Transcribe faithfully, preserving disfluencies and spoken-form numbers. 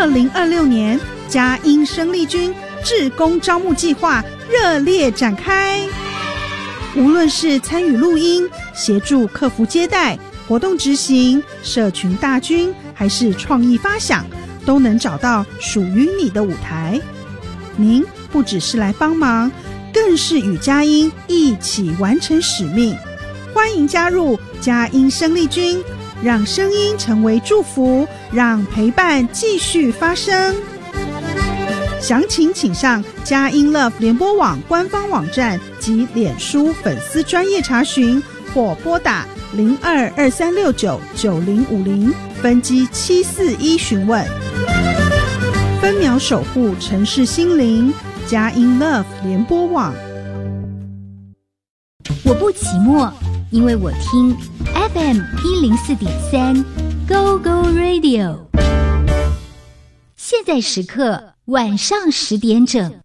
二零二六年佳音生力军志工招募计划热烈展开，无论是参与录音、协助客服接待、活动执行、社群大军，还是创意发想，都能找到属于你的舞台。您不只是来帮忙，更是与佳音一起完成使命。欢迎加入佳音生力军，让声音成为祝福，让陪伴继续发生。详情请上佳音 Love 联播网官方网站及脸书粉丝专页查询，或拨打零二二三六九九零五零分机七四一询问。分秒守护城市心灵，佳音 Love 联播网。 我不寂寞，因为我听 F M 一零四点三 Go Go Radio。现在时刻晚上十点整。